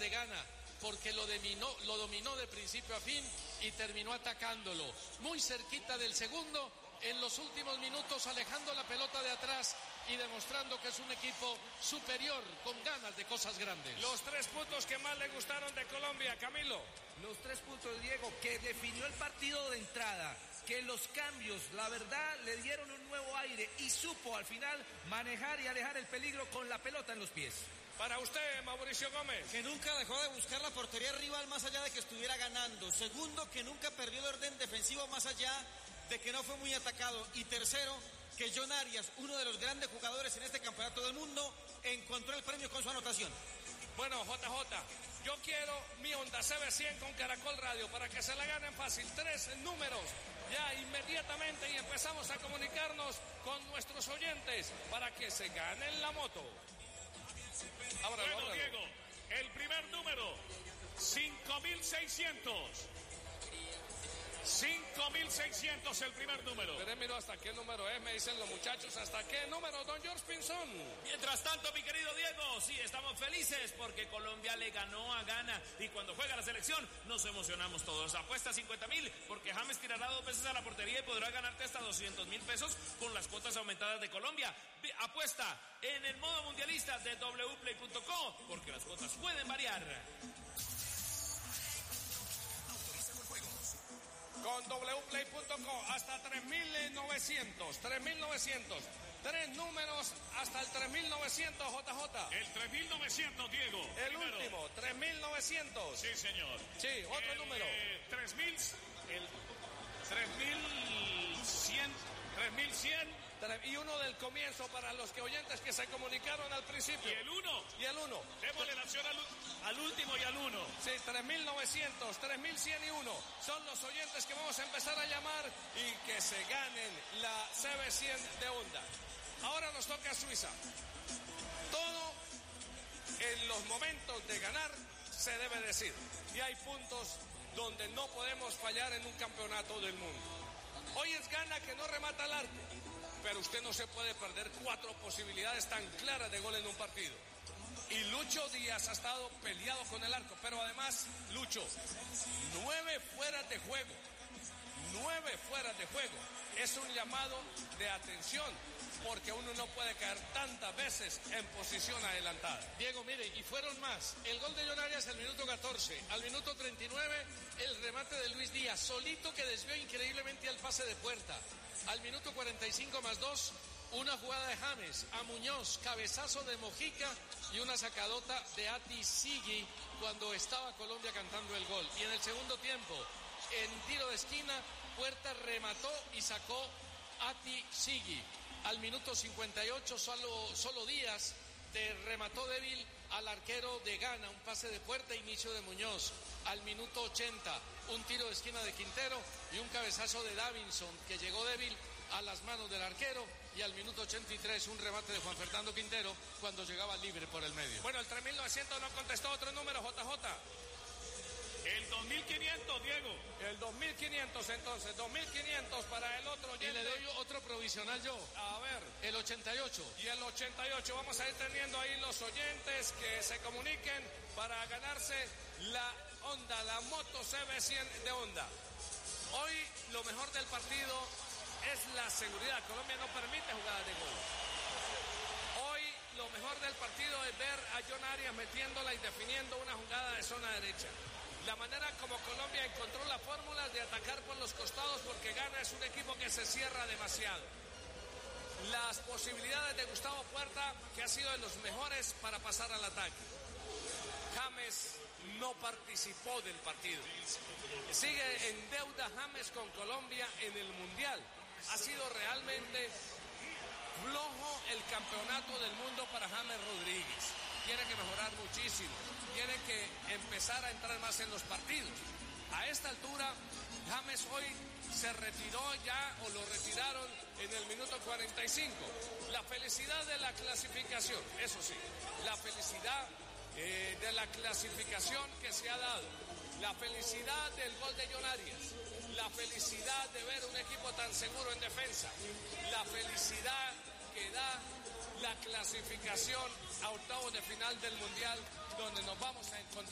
de Ghana, porque lo dominó de principio a fin y terminó atacándolo. Muy cerquita del segundo, en los últimos minutos alejando la pelota de atrás y demostrando que es un equipo superior, con ganas de cosas grandes. Los 3 puntos que más le gustaron de Colombia, Camilo. Los 3 puntos, Diego, que definió el partido de entrada, que los cambios, la verdad, le dieron un nuevo aire y supo al final manejar y alejar el peligro con la pelota en los pies. Para usted, Mauricio Gómez. Que nunca dejó de buscar la portería rival más allá de que estuviera ganando. Segundo, que nunca perdió el orden defensivo más allá de que no fue muy atacado. Y tercero, que John Arias, uno de los grandes jugadores en este campeonato del mundo, encontró el premio con su anotación. Bueno, JJ, yo quiero mi Honda CB100 con Caracol Radio para que se la ganen fácil. 3 números ya inmediatamente y empezamos a comunicarnos con nuestros oyentes para que se ganen la moto. Bueno, Diego, el primer número, 5.600. 5.600 el primer número. Miro hasta qué número es, me dicen los muchachos, hasta qué número, don George Pinzón. Mientras tanto, mi querido Diego, sí, estamos felices porque Colombia le ganó a Ghana y cuando juega la selección nos emocionamos todos. Apuesta 50.000 porque James tirará 2 veces a la portería y podrá ganarte hasta 200.000 pesos con las cuotas aumentadas de Colombia. Apuesta en el modo mundialista de wplay.co porque las cuotas pueden variar. Con wplay.co hasta 3.900. 3 números hasta el 3.900, JJ. El 3.900, Diego. El primero. último, 3.900. Sí, señor. Sí, otro número. 3.100. 3.100. Y uno del comienzo para los oyentes que se comunicaron al principio. Y el 1. Démosle la acción al último y al 1. Sí, 3.900, 3.100 y 1. Son los oyentes que vamos a empezar a llamar y que se ganen la CB100 de Honda. Ahora nos toca a Suiza. Todo en los momentos de ganar se debe decir. Y hay puntos donde no podemos fallar en un campeonato del mundo. Hoy es Ghana que no remata al arco. Pero usted no se puede perder 4 posibilidades tan claras de gol en un partido. Y Lucho Díaz ha estado peleado con el arco. Pero además, Lucho, 9 fueras de juego. 9 fueras de juego. Es un llamado de atención. Porque uno no puede caer tantas veces en posición adelantada. Diego, mire, y fueron más. El gol de John Arias al minuto 14. Al minuto 39, el remate de Luis Díaz. Solito que desvió increíblemente al pase de puerta. Al minuto 45 más 2, una jugada de James a Muñoz, cabezazo de Mojica y una sacadota de Ati Sigui cuando estaba Colombia cantando el gol. Y en el segundo tiempo, en tiro de esquina, Puerta remató y sacó Ati Sigui. Al minuto 58, solo Díaz remató débil al arquero de Ghana, un pase de Puerta, inicio de Muñoz. Al minuto 80, un tiro de esquina de Quintero y un cabezazo de Davinson que llegó débil a las manos del arquero. Y al minuto 83, un remate de Juan Fernando Quintero cuando llegaba libre por el medio. Bueno, el 3.900 no contestó otro número, JJ. El 2.500, Diego. El 2.500 entonces, 2.500 para el otro oyente. Y le doy otro provisional yo. A ver. El 88. Y el 88, vamos a ir teniendo ahí los oyentes que se comuniquen para ganarse la Honda, la moto CB100 de Honda. Hoy lo mejor del partido es la seguridad. Colombia no permite jugadas de gol. Hoy lo mejor del partido es ver a John Arias metiéndola y definiendo una jugada de zona derecha. La manera como Colombia encontró la fórmula de atacar por los costados porque Ghana es un equipo que se cierra demasiado. Las posibilidades de Gustavo Puerta, que ha sido de los mejores para pasar al ataque. James no participó del partido. Sigue en deuda James con Colombia en el Mundial. Ha sido realmente flojo el campeonato del mundo para James Rodríguez. Tiene que mejorar muchísimo. Tiene que empezar a entrar más en los partidos. A esta altura, James hoy se retiró ya, o lo retiraron en el minuto 45. La felicidad de la clasificación, eso sí, la felicidad de la clasificación que se ha dado, la felicidad del gol de John Arias, la felicidad de ver un equipo tan seguro en defensa, la felicidad que da la clasificación a octavos de final del Mundial, donde nos vamos a encontrar